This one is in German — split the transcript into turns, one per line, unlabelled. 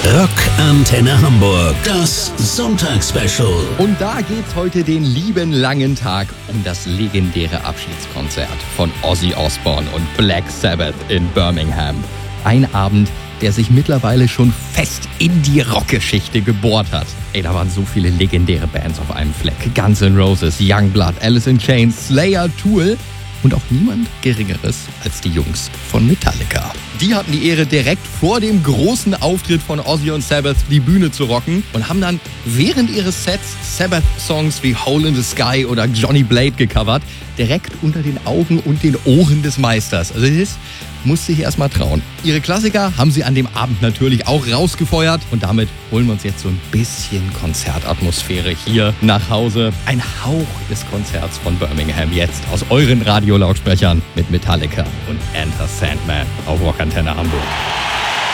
Rockantenne Hamburg, das Sonntagsspecial.
Und da geht's heute den lieben langen Tag um das legendäre Abschiedskonzert von Ozzy Osbourne und Black Sabbath in Birmingham. Ein Abend, der sich mittlerweile schon fest in die Rockgeschichte gebohrt hat. Da waren so viele legendäre Bands auf einem Fleck. Guns N' Roses, Youngblood, Alice in Chains, Slayer, Tool und auch niemand Geringeres als die Jungs von Metallica. Die hatten die Ehre, direkt vor dem großen Auftritt von Ozzy und Sabbath die Bühne zu rocken und haben dann während ihres Sets Sabbath-Songs wie Hole in the Sky oder Johnny Blade gecovert, direkt unter den Augen und den Ohren des Meisters. Also das musste ich erst mal trauen. Ihre Klassiker haben sie an dem Abend natürlich auch rausgefeuert und damit holen wir uns jetzt so ein bisschen Konzertatmosphäre hier nach Hause. Ein Hauch des Konzerts von Birmingham jetzt aus euren Radiolautsprechern mit Metallica und Enter Sandman auf Rockantenne Hamburg.